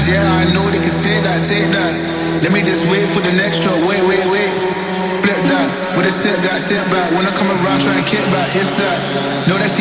yeah, I know they can take that, take that. Let me just wait for the next drop, wait. Flip that, with a step back. When I come around, try and kick back, it's that. Know that she